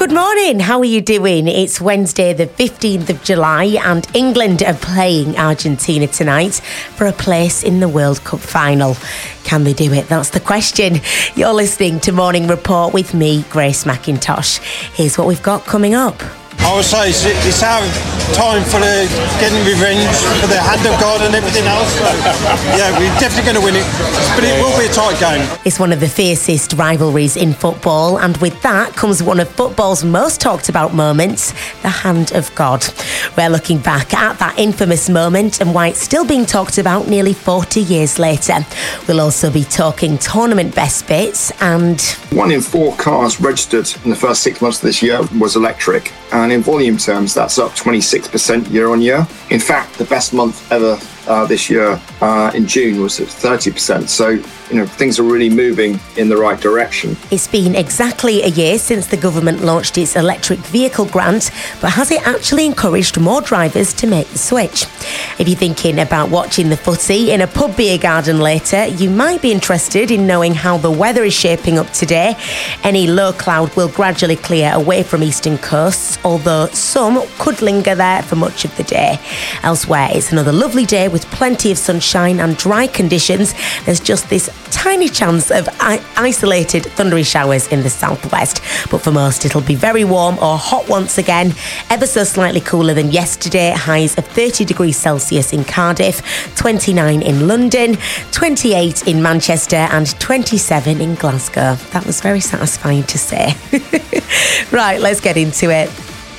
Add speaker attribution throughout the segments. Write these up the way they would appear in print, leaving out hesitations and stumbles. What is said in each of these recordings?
Speaker 1: Good morning, how are you doing? It's Wednesday the 15th of July and England are playing Argentina tonight for a place in the World Cup final. Can they do it? That's the question. You're listening to Morning Report with me, Grace McIntosh. Here's what we've got coming up.
Speaker 2: I would say it's our time for getting revenge for the hand of God and everything else. So, yeah, we're definitely going to win it, but it will be a tight game.
Speaker 1: It's one of the fiercest rivalries in football, and with that comes one of football's most talked about moments, the hand of God. We're looking back at that infamous moment and why it's still being talked about nearly 40 years later. We'll also be talking tournament best bits and...
Speaker 3: 1 in 4 cars registered in the first 6 months of this year was electric. And in volume terms, that's up 26% year on year. In fact, the best month ever this year in June was at 30%. So, things are really moving in the right direction.
Speaker 1: It's been exactly a year since the government launched its electric vehicle grant, but has it actually encouraged more drivers to make the switch? If you're thinking about watching the footy in a pub beer garden later, you might be interested in knowing how the weather is shaping up today. Any low cloud will gradually clear away from eastern coasts, although some could linger there for much of the day. Elsewhere, it's another lovely day with plenty of sunshine and dry conditions. There's just this tiny chance of isolated thundery showers in the southwest, but for most it'll be very warm or hot once again, ever so slightly cooler than yesterday. Highs of 30 degrees Celsius in Cardiff, 29 in London, 28 in Manchester and 27 in Glasgow. That was very satisfying to say. Right, let's get into it.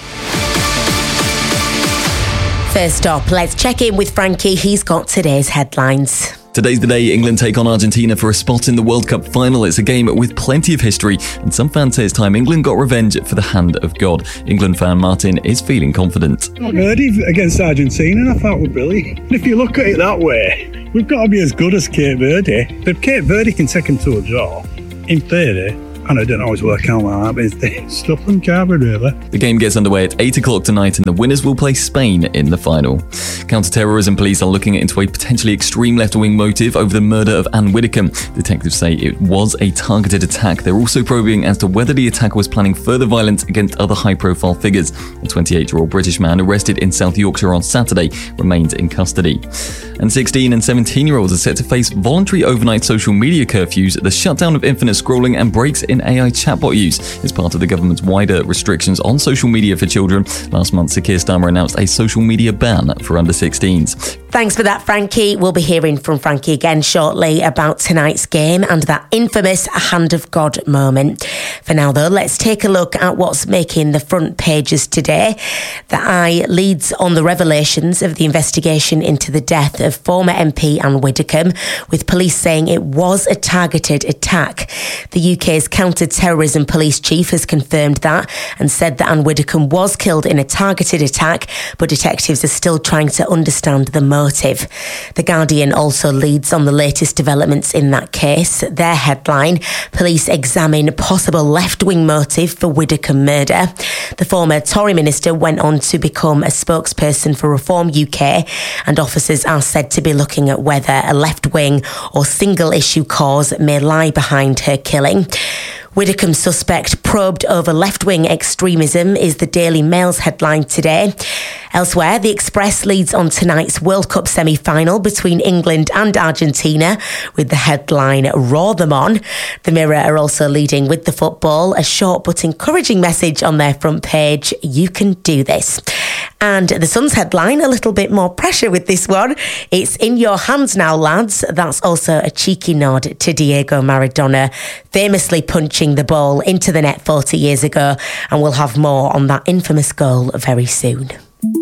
Speaker 1: First up, let's check in with Frankie. He's got today's headlines.
Speaker 4: Today's the day England take on Argentina for a spot in the World Cup final. It's a game with plenty of history, and some fans say it's time England got revenge for the hand of God. England fan Martin is feeling confident.
Speaker 5: Verdi against Argentina, I thought were brilliant. And if you look at it that way, we've got to be as good as Cape Verde. If Cape Verde can take them to a draw, in theory, and it didn't always work out like that, but it's the stuff them covered, really.
Speaker 4: The game gets underway at 8 o'clock tonight, and the winners will play Spain in the final. Counter-terrorism police are looking into a potentially extreme left-wing motive over the murder of Anne Widdecombe. Detectives say it was a targeted attack. They're also probing as to whether the attacker was planning further violence against other high-profile figures. A 28-year-old British man arrested in South Yorkshire on Saturday remains in custody. And 16 and 17-year-olds are set to face voluntary overnight social media curfews, the shutdown of infinite scrolling and breaks in AI chatbot use is part of the government's wider restrictions on social media for children. Last month, Sir Keir Starmer announced a social media ban for under 16s.
Speaker 1: Thanks for that, Frankie. We'll be hearing from Frankie again shortly about tonight's game and that infamous hand of God moment. For now, though, let's take a look at what's making the front pages today. The Eye leads on the revelations of the investigation into the death of former MP Anne Widdecombe, with police saying it was a targeted attack. The UK's counter-terrorism police chief has confirmed that and said that Anne Widdecombe was killed in a targeted attack, but detectives are still trying to understand the motive. The Guardian also leads on the latest developments in that case. Their headline, police examine possible left-wing motive for Widdecombe murder. The former Tory minister went on to become a spokesperson for Reform UK, and officers are said to be looking at whether a left-wing or single-issue cause may lie behind her killing. Widdecombe suspect probed over left-wing extremism is the Daily Mail's headline today. Elsewhere, The Express leads on tonight's World Cup semi-final between England and Argentina with the headline, Roar them on. The Mirror are also leading with the football, a short but encouraging message on their front page, you can do this. And The Sun's headline, a little bit more pressure with this one. It's in your hands now, lads. That's also a cheeky nod to Diego Maradona, famously punching the ball into the net 40 years ago, and we'll have more on that infamous goal very soon.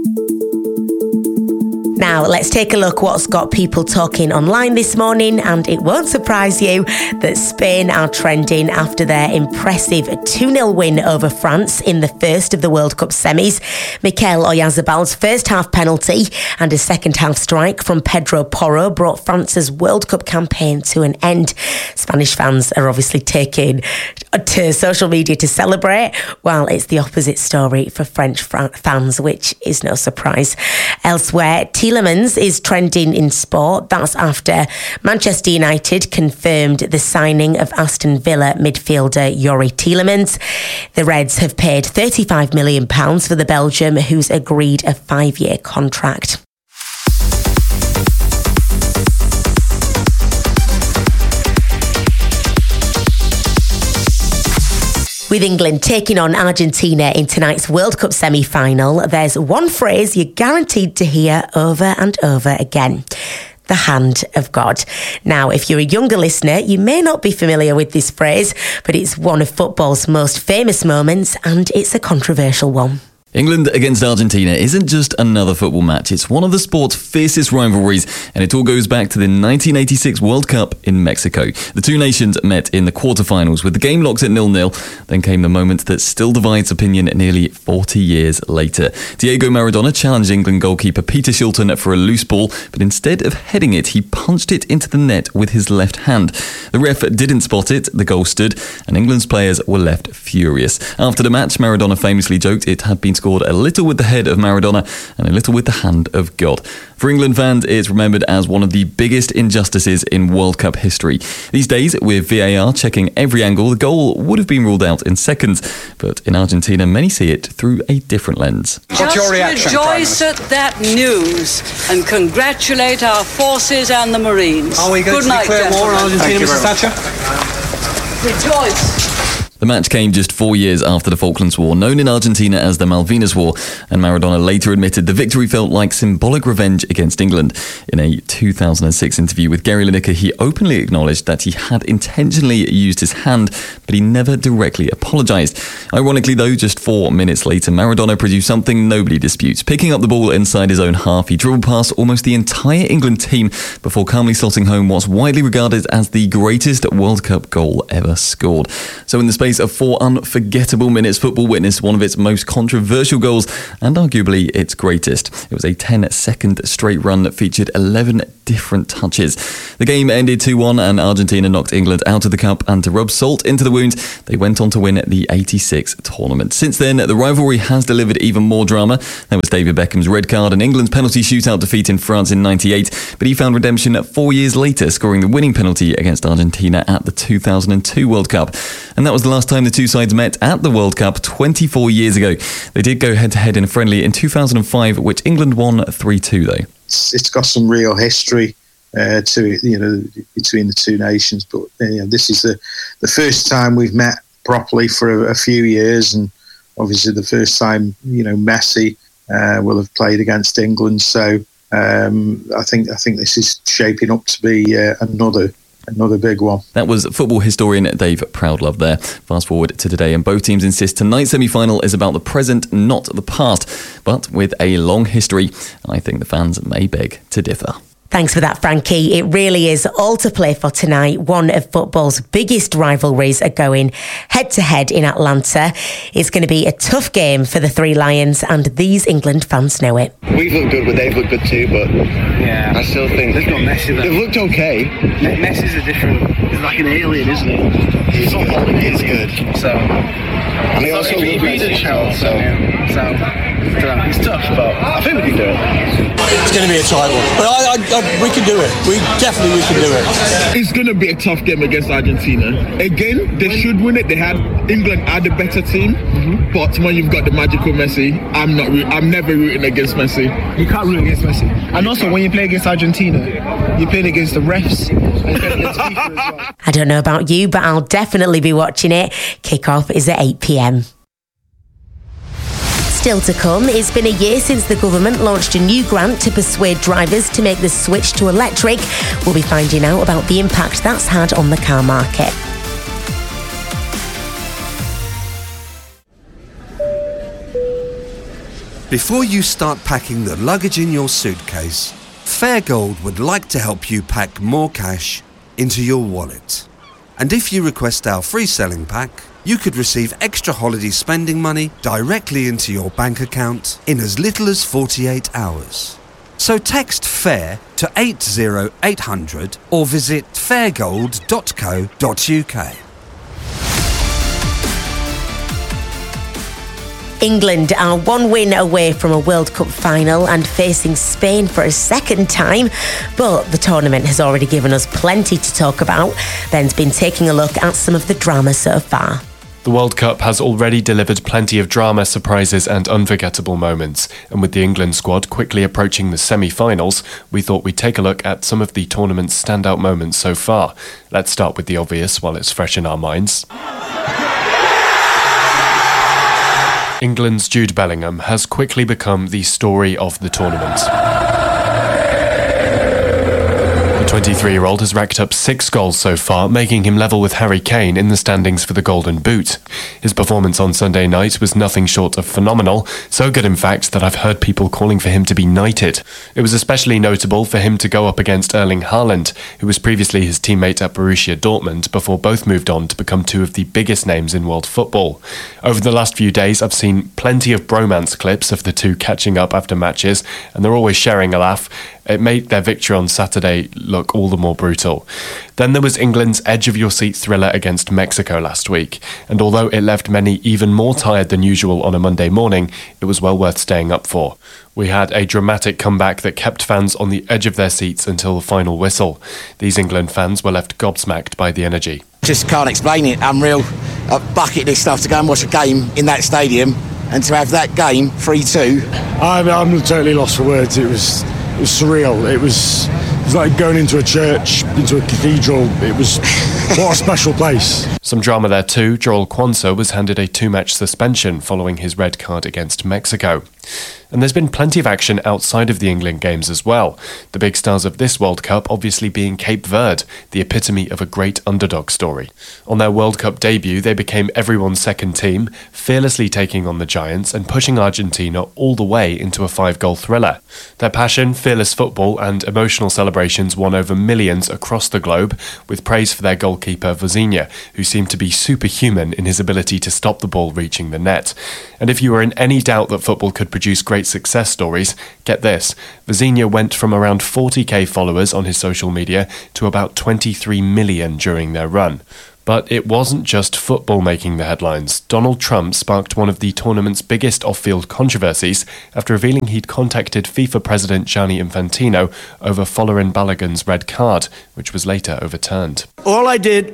Speaker 1: Now, let's take a look what's got people talking online this morning, and it won't surprise you that Spain are trending after their impressive 2-0 win over France in the first of the World Cup semis. Mikel Oyarzabal's first half penalty and a second half strike from Pedro Porro brought France's World Cup campaign to an end. Spanish fans are obviously taking to social media to celebrate, while it's the opposite story for French fans, which is no surprise. Elsewhere, Tielemans is trending in sport. That's after Manchester United confirmed the signing of Aston Villa midfielder Youri Tielemans. The Reds have paid £35 million for the Belgium, who's agreed a 5-year contract. With England taking on Argentina in tonight's World Cup semi-final, there's one phrase you're guaranteed to hear over and over again: the hand of God. Now, if you're a younger listener, you may not be familiar with this phrase, but it's one of football's most famous moments, and it's a controversial one.
Speaker 4: England against Argentina isn't just another football match, it's one of the sport's fiercest rivalries, and it all goes back to the 1986 World Cup in Mexico. The two nations met in the quarterfinals with the game locked at 0-0. Then came the moment that still divides opinion nearly 40 years later. Diego Maradona challenged England goalkeeper Peter Shilton for a loose ball, but instead of heading it, he punched it into the net with his left hand. The ref didn't spot it, the goal stood, and England's players were left furious. After the match, Maradona famously joked it had been scored a little with the head of Maradona and a little with the hand of God. For England fans, it's remembered as one of the biggest injustices in World Cup history. These days, with VAR checking every angle, the goal would have been ruled out in seconds. But in Argentina, many see it through a different lens.
Speaker 6: What's your reaction, rejoice at that news and congratulate our forces and the Marines.
Speaker 2: Are we going to declare war on Argentina, Mrs. Thatcher?
Speaker 6: Rejoice.
Speaker 4: The match came just 4 years after the Falklands War, known in Argentina as the Malvinas War, and Maradona later admitted the victory felt like symbolic revenge against England. In a 2006 interview with Gary Lineker, he openly acknowledged that he had intentionally used his hand, but he never directly apologised. Ironically though, just 4 minutes later, Maradona produced something nobody disputes. Picking up the ball inside his own half, he dribbled past almost the entire England team before calmly slotting home what's widely regarded as the greatest World Cup goal ever scored. So in the space of 4 unforgettable minutes, football witnessed one of its most controversial goals and arguably its greatest. It was a 10-second straight run that featured 11 different touches. The game ended 2-1 and Argentina knocked England out of the cup, and to rub salt into the wounds, they went on to win the 86 tournament. Since then, the rivalry has delivered even more drama. There was David Beckham's red card and England's penalty shootout defeat in France in '98, but he found redemption 4 years later, scoring the winning penalty against Argentina at the 2002 World Cup. And that was the last time the two sides met at the World Cup 24 years ago. They did go head-to-head in a friendly in 2005, which England won 3-2 though.
Speaker 7: It's got some real history to it, between the two nations. But this is the first time we've met properly for a few years, and obviously the first time Messi will have played against England. So I think this is shaping up to be another big one.
Speaker 4: That was football historian Dave Proudlove there. Fast forward to today, and both teams insist tonight's semi-final is about the present, not the past. But with a long history, I think the fans may beg to differ.
Speaker 1: Thanks for that, Frankie. It really is all to play for tonight. One of football's biggest rivalries are going head-to-head in Atlanta. It's going to be a tough game for the Three Lions, and these England fans know it.
Speaker 8: We've looked good, but they've looked good too, but
Speaker 9: yeah,
Speaker 8: I still think
Speaker 9: there's no Messi there.
Speaker 8: They've looked okay.
Speaker 9: Messi's a different... He's like an alien, isn't he?
Speaker 8: He's good.
Speaker 9: So...
Speaker 8: And he also looked good as well, so
Speaker 9: it's tough, but I think we can do it.
Speaker 2: It's going to be a tight one, but we can do it. We can do it.
Speaker 10: It's going to be a tough game against Argentina. Again, they should win it. England are the better team, but when you've got the magical Messi, I'm never rooting against Messi.
Speaker 9: You can't root against Messi. And also, when you play against Argentina, you play against the refs. And you play against FIFA as well.
Speaker 1: I don't know about you, but I'll definitely be watching it. Kick-off is at 8 p.m. Still to come, it's been a year since the government launched a new grant to persuade drivers to make the switch to electric. We'll be finding out about the impact that's had on the car market.
Speaker 11: Before you start packing the luggage in your suitcase, Fairgold would like to help you pack more cash into your wallet. And if you request our free selling pack, you could receive extra holiday spending money directly into your bank account in as little as 48 hours. So text FAIR to 80800 or visit fairgold.co.uk.
Speaker 1: England are one win away from a World Cup final and facing Spain for a second time, but the tournament has already given us plenty to talk about. Ben's been taking a look at some of the drama so far.
Speaker 12: The World Cup has already delivered plenty of drama, surprises and unforgettable moments, and with the England squad quickly approaching the semi-finals, we thought we'd take a look at some of the tournament's standout moments so far. Let's start with the obvious while it's fresh in our minds. England's Jude Bellingham has quickly become the story of the tournament. The 23-year-old has racked up 6 goals so far, making him level with Harry Kane in the standings for the Golden Boot. His performance on Sunday night was nothing short of phenomenal, so good in fact that I've heard people calling for him to be knighted. It was especially notable for him to go up against Erling Haaland, who was previously his teammate at Borussia Dortmund before both moved on to become 2 of the biggest names in world football. Over the last few days I've seen plenty of bromance clips of the two catching up after matches, and they're always sharing a laugh. It made their victory on Saturday look all the more brutal. Then there was England's edge-of-your-seat thriller against Mexico last week, and although it left many even more tired than usual on a Monday morning, it was well worth staying up for. We had a dramatic comeback that kept fans on the edge of their seats until the final whistle. These England fans were left gobsmacked by the energy.
Speaker 13: Just can't explain it. Unreal. Bucket list stuff to go and watch a game in that stadium, and to have that game 3-2.
Speaker 14: I'm totally lost for words. It was surreal. It was like going into a church, into a cathedral. It was what a special place.
Speaker 12: Some drama there too. Joel Quansah was handed a 2-match suspension following his red card against Mexico. And there's been plenty of action outside of the England games as well. The big stars of this World Cup obviously being Cape Verde, the epitome of a great underdog story. On their World Cup debut, they became everyone's second team, fearlessly taking on the Giants and pushing Argentina all the way into a 5-goal thriller. Their passion, fearless football and emotional celebrations won over millions across the globe, with praise for their goalkeeper Vozinha, who seemed to be superhuman in his ability to stop the ball reaching the net. And if you were in any doubt that football could produce great success stories, get this. Vozinha went from around 40k followers on his social media to about 23 million during their run. But it wasn't just football making the headlines. Donald Trump sparked one of the tournament's biggest off-field controversies after revealing he'd contacted FIFA President Gianni Infantino over Folarin Balogun's red card, which was later overturned.
Speaker 15: All I did,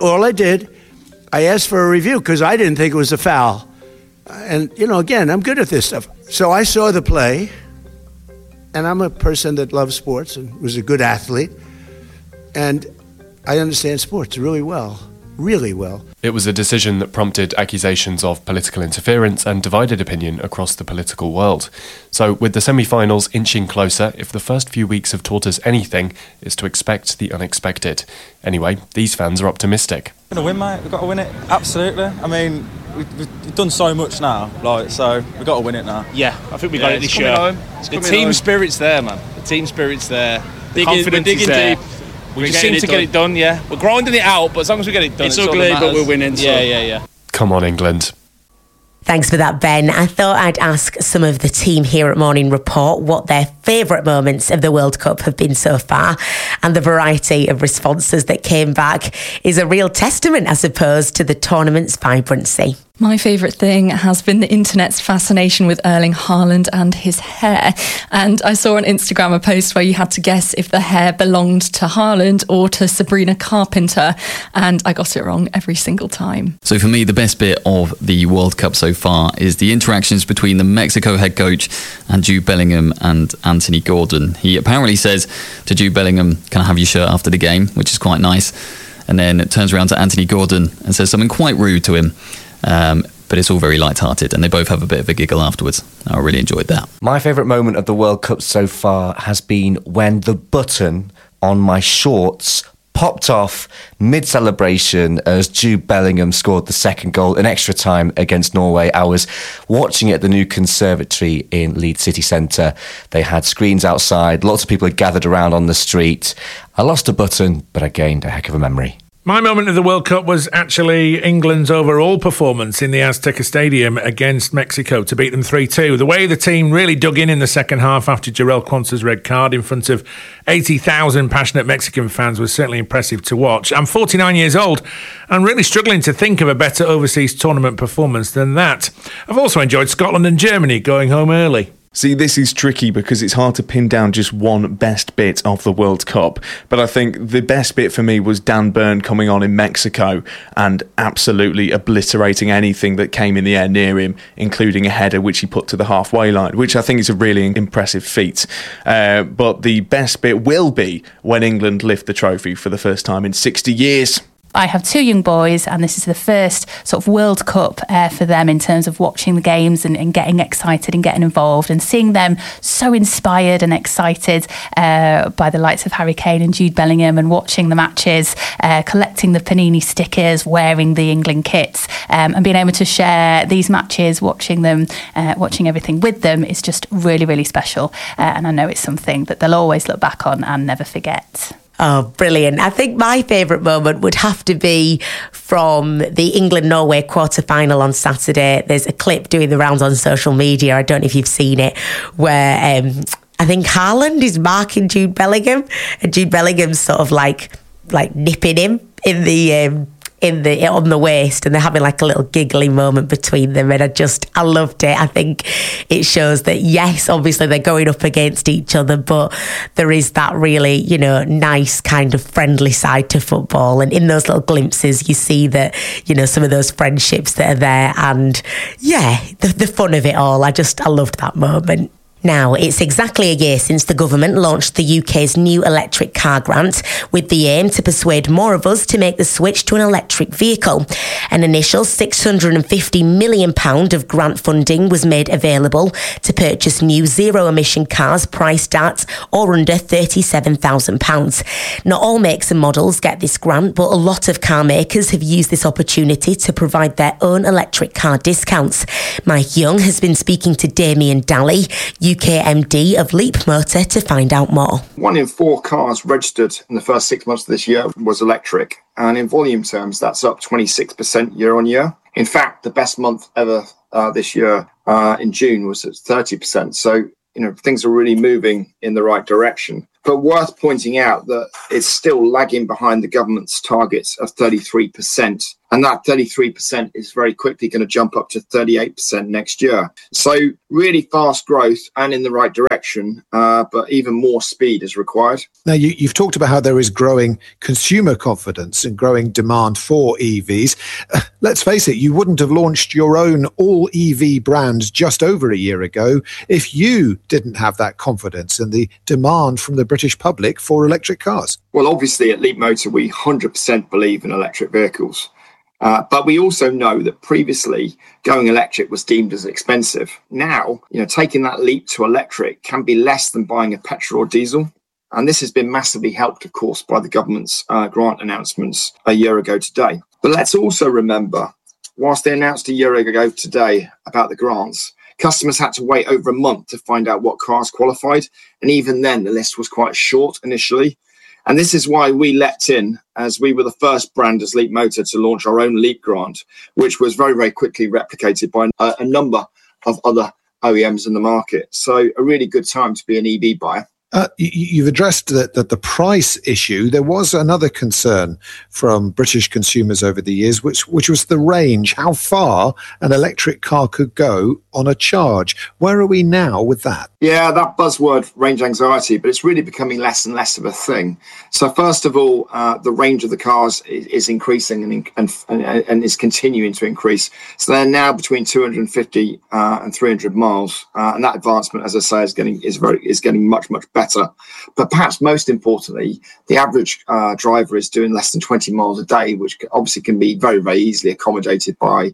Speaker 15: I asked for a review because I didn't think it was a foul. And, again, I'm good at this stuff. So I saw the play, and I'm a person that loves sports and was a good athlete, and I understand sports really well. It
Speaker 12: was a decision that prompted accusations of political interference and divided opinion across the political world. So, with the semi-finals inching closer, if the first few weeks have taught us anything, it's to expect the unexpected. Anyway, these fans are optimistic.
Speaker 16: We're going to win, mate. We've got to win it. Absolutely. I mean, we've done so much now, so we've got to win it now.
Speaker 17: Yeah, I think we got it this year. The team spirit's there, man. The team spirit's there. The confidence is there. We just seem to get it done, yeah. We're grinding it out, but as long as we get it done, it's ugly, but we're winning. So. Yeah.
Speaker 12: Come on, England.
Speaker 1: Thanks for that, Ben. I thought I'd ask some of the team here at Morning Report what their favourite moments of the World Cup have been so far. And the variety of responses that came back is a real testament, I suppose, to the tournament's vibrancy.
Speaker 18: My favourite thing has been the internet's fascination with Erling Haaland and his hair. And I saw on Instagram a post where you had to guess if the hair belonged to Haaland or to Sabrina Carpenter. And I got it wrong every single time.
Speaker 4: So for me, the best bit of the World Cup so far is the interactions between the Mexico head coach and Jude Bellingham and Anthony Gordon. He apparently says to Jude Bellingham, "Can I have your shirt after the game?" which is quite nice. And then it turns around to Anthony Gordon and says something quite rude to him. But it's all very light-hearted, and they both have a bit of a giggle afterwards. I really enjoyed that.
Speaker 19: My favourite moment of the World Cup so far has been when the button on my shorts popped off mid-celebration as Jude Bellingham scored the second goal in extra time against Norway. I was watching it at the new conservatory in Leeds City Centre. They had screens outside, lots of people had gathered around on the street. I lost a button, but I gained a heck of a memory.
Speaker 20: My moment of the World Cup was actually England's overall performance in the Azteca Stadium against Mexico to beat them 3-2. The way the team really dug in the second half after Jarell Quanza's red card in front of 80,000 passionate Mexican fans was certainly impressive to watch. I'm 49 years old and really struggling to think of a better overseas tournament performance than that. I've also enjoyed Scotland and Germany going home early.
Speaker 21: See, this is tricky because it's hard to pin down just one best bit of the World Cup. But I think the best bit for me was Dan Burn coming on in Mexico and absolutely obliterating anything that came in the air near him, including a header which he put to the halfway line, which I think is a really impressive feat. But the best bit will be when England lift the trophy for the first time in 60 years.
Speaker 22: I have two young boys, and this is the first sort of World Cup for them in terms of watching the games and getting excited and getting involved and seeing them so inspired and excited by the likes of Harry Kane and Jude Bellingham, and watching the matches, collecting the Panini stickers, wearing the England kits, and being able to share these matches, watching them, watching everything with them is just really, really special. And I know it's something that they'll always look back on and never forget.
Speaker 1: Oh, brilliant. I think my favourite moment would have to be from the England-Norway quarter-final on Saturday. There's a clip doing the rounds on social media, I don't know if you've seen it, where I think Haaland is marking Jude Bellingham, and Jude Bellingham's sort of like nipping him on the waist, and they're having like a little giggly moment between them, and I loved it. I think it shows that, yes, obviously they're going up against each other, but there is that really, nice kind of friendly side to football, and in those little glimpses you see that, some of those friendships that are there, and the fun of it all. I loved that moment. Now, it's exactly a year since the government launched the UK's new electric car grant, with the aim to persuade more of us to make the switch to an electric vehicle. An initial £650 million of grant funding was made available to purchase new zero-emission cars priced at or under £37,000. Not all makes and models get this grant, but a lot of car makers have used this opportunity to provide their own electric car discounts. Mike Young has been speaking to Damien Daly, UK MD of Leap Motor, to find out more.
Speaker 3: 1 in 4 cars registered in the first 6 months of this year was electric, and in volume terms that's up 26% year on year. In fact, the best month ever this year in June was at 30%. So things are really moving in the right direction. But worth pointing out that it's still lagging behind the government's targets of 33%. And that 33% is very quickly going to jump up to 38% next year. So really fast growth and in the right direction, but even more speed is required.
Speaker 23: Now, you've talked about how there is growing consumer confidence and growing demand for EVs. Let's face it, you wouldn't have launched your own all-EV brand just over a year ago if you didn't have that confidence and the demand from the British public for electric cars.
Speaker 3: Well, obviously at Leap Motor, we 100% believe in electric vehicles. But we also know that previously going electric was deemed as expensive. Now, taking that leap to electric can be less than buying a petrol or diesel. And this has been massively helped, of course, by the government's grant announcements a year ago today. But let's also remember, whilst they announced a year ago today about the grants, customers had to wait over a month to find out what cars qualified. And even then, the list was quite short initially. And this is why we leapt in, as we were the first brand as Leap Motor to launch our own Leap grant, which was very, very quickly replicated by a number of other OEMs in the market. So a really good time to be an EV buyer.
Speaker 23: You've addressed that the price issue. There was another concern from British consumers over the years, which was the range, how far an electric car could go on a charge. Where are we now with that?
Speaker 3: Yeah, that buzzword, range anxiety, but it's really becoming less and less of a thing. So first of all, the range of the cars is increasing and is continuing to increase. So they're now between 250 and 300 miles. And that advancement, as I say, is getting much, much better. But perhaps most importantly, the average driver is doing less than 20 miles a day, which obviously can be very, very easily accommodated by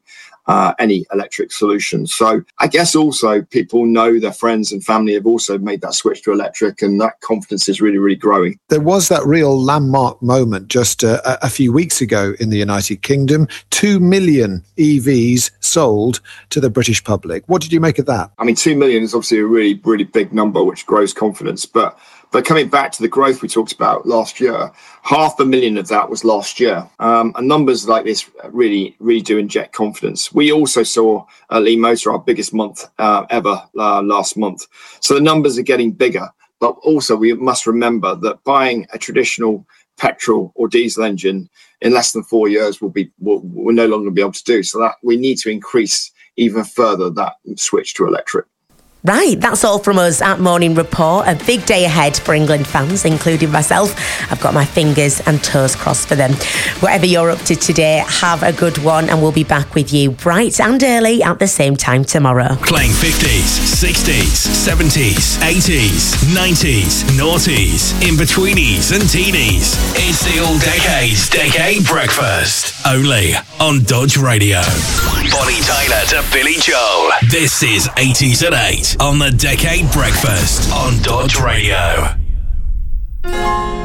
Speaker 3: any electric solution. So I guess also people know their friends and family have also made that switch to electric, and that confidence is really, really growing.
Speaker 23: There was that real landmark moment just a few weeks ago in the United Kingdom. 2 million EVs sold to the British public. What did you make of that?
Speaker 3: I mean, 2 million is obviously a really, really big number, which grows confidence. But But coming back to the growth we talked about last year, 500,000 of that was last year. And numbers like this really do inject confidence. We also saw Lee Motor, our biggest month ever last month. So the numbers are getting bigger. But also we must remember that buying a traditional petrol or diesel engine in less than 4 years we'll no longer be able to do. So that we need to increase even further that switch to electric.
Speaker 1: Right, that's all from us at Morning Report. A big day ahead for England fans, including myself. I've got my fingers and toes crossed for them. Whatever you're up to today, have a good one, and we'll be back with you bright and early at the same time tomorrow.
Speaker 5: Playing 50s, 60s, 70s, 80s, 90s, noughties, in-betweenies and teenies. It's the All Decades Decade Breakfast, only on Dodge Radio. Bonnie Tyler to Billy Joel. This is 80s at 8 on the Decade Breakfast on Dodge Radio.